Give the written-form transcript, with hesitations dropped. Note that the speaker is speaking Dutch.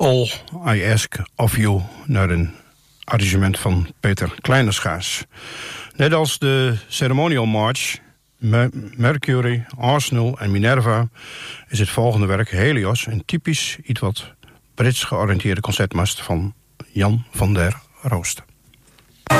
All I Ask of You, naar een arrangement van Peter Kleinerschaas. Net als de Ceremonial March, Mercury, Arsenal en Minerva is het volgende werk Helios, een typisch iets wat Brits georiënteerde concertmast van Jan van der Roost.